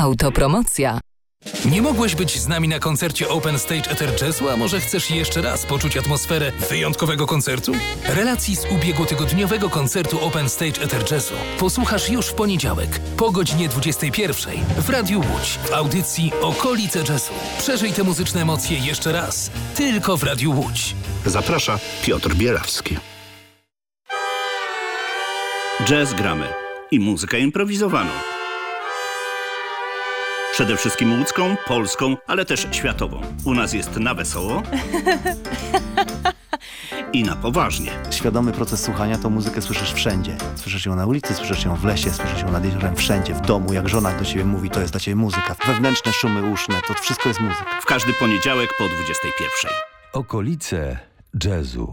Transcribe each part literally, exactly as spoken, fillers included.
Autopromocja. Nie mogłeś być z nami na koncercie Open Stage Ether Jazzu, a może chcesz jeszcze raz poczuć atmosferę wyjątkowego koncertu? Relacji z ubiegłotygodniowego koncertu Open Stage Ether Jazzu posłuchasz już w poniedziałek po godzinie dwudziestej pierwszej w Radiu Łódź w audycji Okolice Jazzu. Przeżyj te muzyczne emocje jeszcze raz, tylko w Radiu Łódź. Zaprasza Piotr Bielawski. Jazz gramy i muzykę improwizowaną. Przede wszystkim łódzką, polską, ale też światową. U nas jest na wesoło i na poważnie. Świadomy proces słuchania to muzykę słyszysz wszędzie. Słyszysz ją na ulicy, słyszysz ją w lesie, słyszysz ją nad jeziorem, wszędzie, w domu. Jak żona do ciebie mówi, to jest dla ciebie muzyka. Wewnętrzne szumy uszne, to wszystko jest muzyka. W każdy poniedziałek po dwudziestej pierwszej. Okolice jazzu.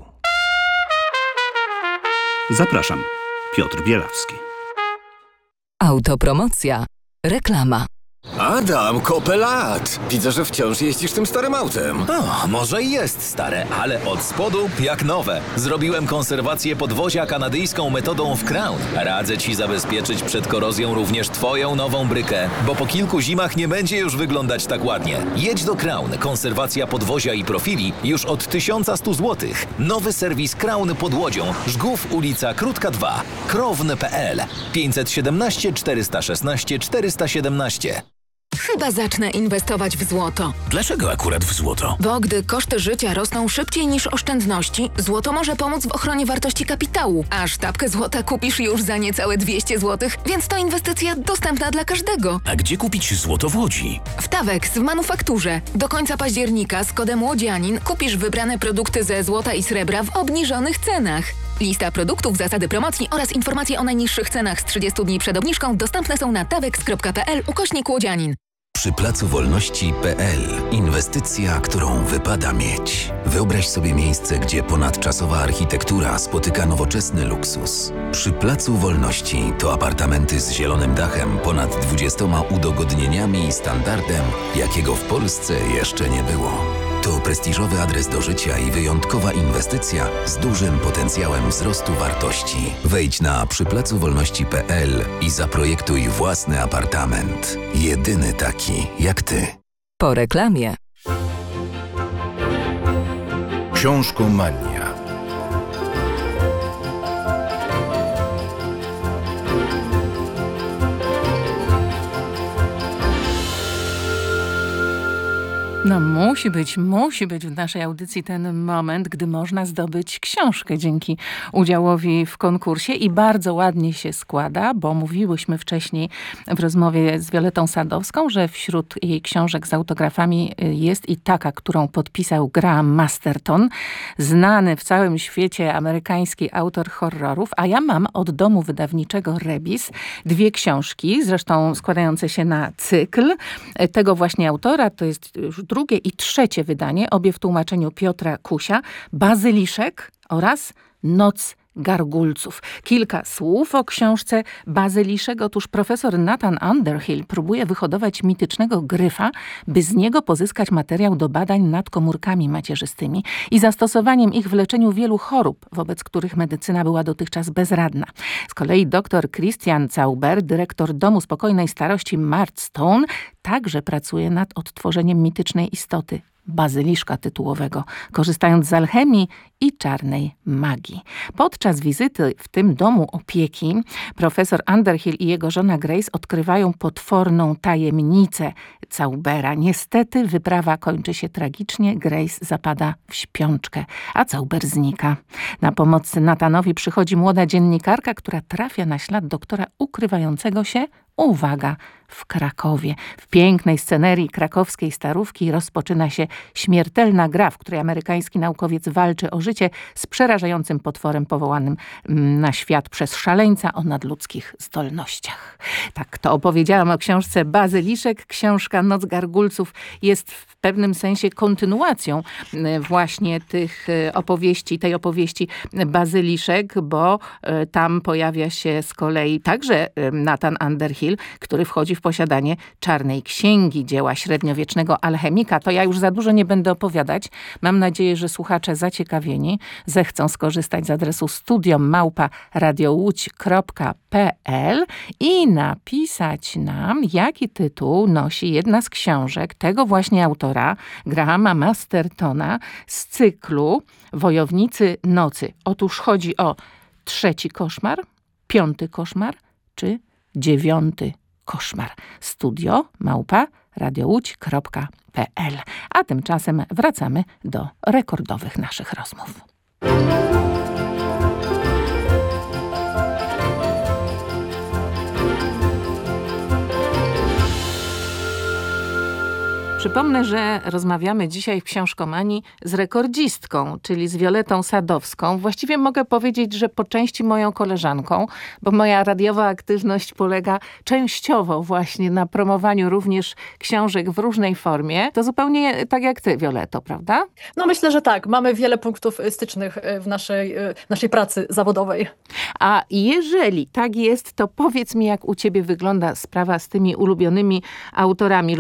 Zapraszam, Piotr Bielawski. Autopromocja. Reklama. Adam, kopę lat! Widzę, że wciąż jeździsz tym starym autem. O, może i jest stare, ale od spodu jak nowe. Zrobiłem konserwację podwozia kanadyjską metodą w Crown. Radzę ci zabezpieczyć przed korozją również twoją nową brykę, bo po kilku zimach nie będzie już wyglądać tak ładnie. Jedź do Crown. Konserwacja podwozia i profili już od tysiąc sto złotych. Nowy serwis Crown pod Łodzią. Żgów, ulica Krótka dwa. Krown kropka p l pięćset siedemnaście czterysta szesnaście czterysta siedemnaście. Chyba zacznę inwestować w złoto. Dlaczego akurat w złoto? Bo gdy koszty życia rosną szybciej niż oszczędności, złoto może pomóc w ochronie wartości kapitału. A sztabkę złota kupisz już za niecałe dwieście złotych, więc to inwestycja dostępna dla każdego. A gdzie kupić złoto w Łodzi? W Tawex w manufakturze. Do końca października z kodem Łodzianin kupisz wybrane produkty ze złota i srebra w obniżonych cenach. Lista produktów, zasady promocji oraz informacje o najniższych cenach z trzydziestu dni przed obniżką dostępne są na tawex kropka p l ukośnik Łodzianin. Przy Placu Wolności kropka p l. Inwestycja, którą wypada mieć. Wyobraź sobie miejsce, gdzie ponadczasowa architektura spotyka nowoczesny luksus. Przy Placu Wolności to apartamenty z zielonym dachem, ponad dwudziestoma udogodnieniami i standardem, jakiego w Polsce jeszcze nie było. To prestiżowy adres do życia i wyjątkowa inwestycja z dużym potencjałem wzrostu wartości. Wejdź na przy placu wolności kropka p l i zaprojektuj własny apartament. Jedyny taki jak ty. Po reklamie. Książkomania. No musi być, musi być w naszej audycji ten moment, gdy można zdobyć książkę dzięki udziałowi w konkursie i bardzo ładnie się składa, bo mówiłyśmy wcześniej w rozmowie z Violetą Sadowską, że wśród jej książek z autografami jest i taka, którą podpisał Graham Masterton, znany w całym świecie amerykański autor horrorów, a ja mam od domu wydawniczego Rebis dwie książki, zresztą składające się na cykl tego właśnie autora, to jest już drugie i trzecie wydanie, obie w tłumaczeniu Piotra Kusia, Bazyliszek oraz Noc Gargulców. Kilka słów o książce Bazyliszek. Otóż profesor Nathan Underhill próbuje wyhodować mitycznego gryfa, by z niego pozyskać materiał do badań nad komórkami macierzystymi i zastosowaniem ich w leczeniu wielu chorób, wobec których medycyna była dotychczas bezradna. Z kolei dr Christian Zauber, dyrektor Domu Spokojnej Starości Marstone, także pracuje nad odtworzeniem mitycznej istoty, bazyliszka tytułowego, korzystając z alchemii i czarnej magii. Podczas wizyty w tym domu opieki profesor Underhill i jego żona Grace odkrywają potworną tajemnicę Zaubera. Niestety wyprawa kończy się tragicznie, Grace zapada w śpiączkę, a Zauber znika. Na pomoc Nathanowi przychodzi młoda dziennikarka, która trafia na ślad doktora ukrywającego się, uwaga, w Krakowie. W pięknej scenerii krakowskiej starówki rozpoczyna się śmiertelna gra, w której amerykański naukowiec walczy o życie z przerażającym potworem powołanym na świat przez szaleńca o nadludzkich zdolnościach. Tak to opowiedziałam o książce Bazyliszek. Książka Noc Gargulców jest w pewnym sensie kontynuacją właśnie tych opowieści, tej opowieści Bazyliszek, bo tam pojawia się z kolei także Nathan Underhill, który wchodzi wchodzi w posiadanie Czarnej Księgi, dzieła średniowiecznego alchemika. To ja już za dużo nie będę opowiadać. Mam nadzieję, że słuchacze zaciekawieni zechcą skorzystać z adresu studium małpa radiołódź kropka p l i napisać nam, jaki tytuł nosi jedna z książek tego właśnie autora, Grahama Mastertona, z cyklu Wojownicy Nocy. Otóż chodzi o trzeci koszmar, piąty koszmar czy dziewiąty koszmar. Studio małpa radiołódź kropka p l. A tymczasem wracamy do rekordowych naszych rozmów. Przypomnę, że rozmawiamy dzisiaj w Książkomanii z rekordzistką, czyli z Violetą Sadowską. Właściwie mogę powiedzieć, że po części moją koleżanką, bo moja radiowa aktywność polega częściowo właśnie na promowaniu również książek w różnej formie. To zupełnie tak jak ty, Violeto, prawda? No myślę, że tak. Mamy wiele punktów stycznych w naszej, w naszej pracy zawodowej. A jeżeli tak jest, to powiedz mi, jak u ciebie wygląda sprawa z tymi ulubionymi autorami.